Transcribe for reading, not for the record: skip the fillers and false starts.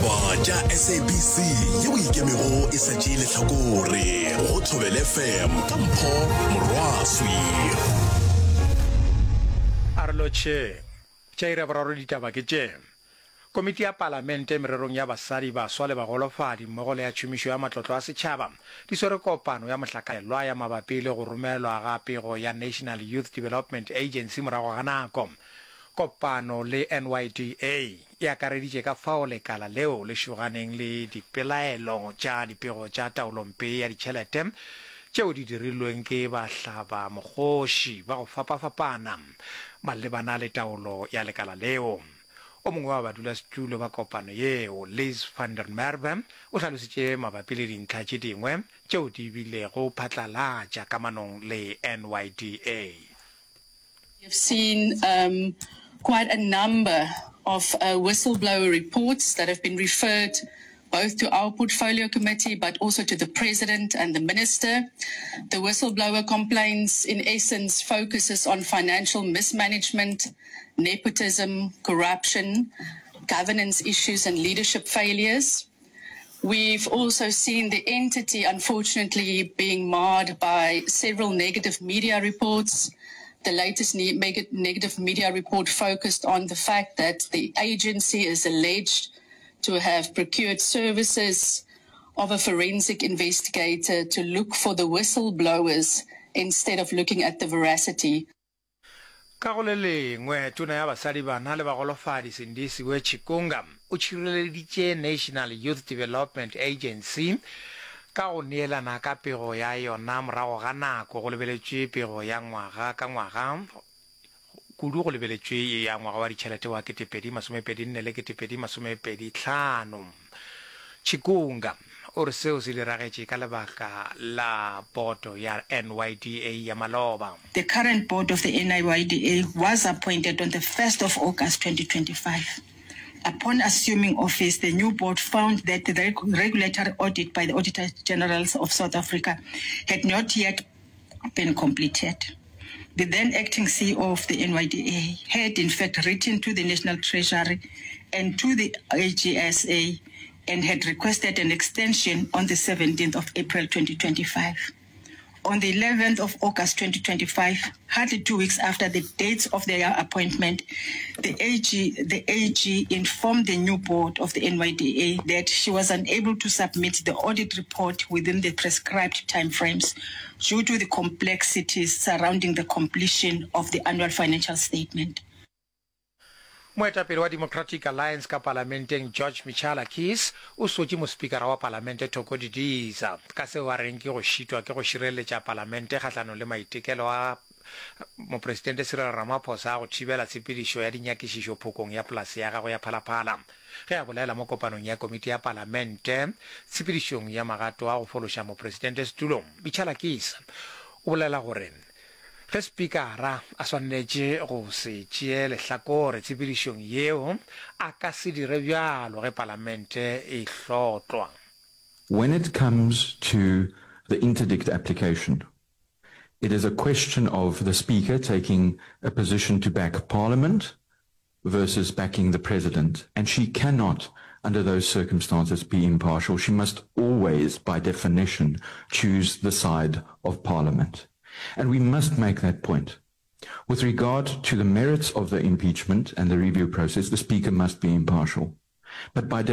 ditaba tša SABC yeo ikemego e šetše lehlakore go Thobela FM ka Mpho Morwaswi. Arloche tšaira boraro ditaba ke tše. Komiti ya Palamente mererong ya basadi baswa le bagolofadi mmogo le ya tšhomišo ya matlotlo a setšhaba di swere kopano ya mohlakaelwa ya mabapi le go romelwa ga pego ya National Youth Development Agency morago ga nako. Kopano le NYDA e akareditše ka fao lekala leo le šoganeng le dipelaelo tša dipego tša taolompe ya ditšhelete tšeo di dirilweng ke bahlaba mokgoši ba go fapafapana malebana le taolo ya lekala leo. O mongwe wa badulasetulo ba kopano yeo, Liz van der Merwe, o hlalošitše mabapi le dintlha tše dingwe tšeo di bilego phatlalatša kamanong le NYDA. We've seen quite a number of whistleblower reports that have been referred both to our portfolio committee but also to the president and the minister. The whistleblower complaints in essence focuses on financial mismanagement, nepotism, corruption, governance issues and leadership failures. We've also seen the entity unfortunately being marred by several negative media reports. The latest negative media report focused on the fact that the agency is alleged to have procured services of a forensic investigator to look for the whistleblowers instead of looking at the veracity. Ka go le lengwe tona ya basadi bana le bagolofadi Sindisiwe Chikunga o tšhireleditše National Youth Development Agency ka go neelana ka pego ya yona morago ga nako go lebeletšwe pego ya ngwaga ka ngwaga kudu go lebeletšwe ya ngwaga wa ditšhelete wa 2024 le 2025. Chikunga o re seo se diragetše ka lebaka la boto ya NYDA ya maloba. The current board of the NYDA was appointed on the 1st of August 2025. Upon assuming office, the new board found that the regulatory audit by the Auditor General of South Africa had not yet been completed. The then acting CEO of the NYDA had in fact written to the National Treasury and to the AGSA and had requested an extension on the 17th of April 2025. On the 11th of August 2025, hardly 2 weeks after the dates of their appointment, the AG informed the new board of the NYDA that she was unable to submit the audit report within the prescribed timeframes due to the complexities surrounding the completion of the annual financial statement. Moetapele wa Democratic Alliance ka parlamenteng George Michalakis o sotše mospikara wa parlamente Thoko Didiza ka seo a reng ke go šitwa ke go šireletša parlamente kgahlano le maitekelo a mopresidente Cyril Ramaphosa go thibela tshepedišo ya dinyakišišo phokong ya polase ya gagwe ya Phalaphala. Ge a bolela mo kopanong ya komiti ya parlamente tshepedišong ya magato a go fološa mopresidente setulong, Michalakis o bolela gore ge spikara a swanetše go se tšee lehlakore tshepedišong yeo a ka se dire bjalo ge parlamente e hlotlwa. When it comes to the interdict application, it is a question of the Speaker taking a position to back Parliament versus backing the President. And she cannot, under those circumstances, be impartial. She must always, by definition, choose the side of Parliament. And we must make that point. With regard to the merits of the impeachment and the review process, the Speaker must be impartial. But by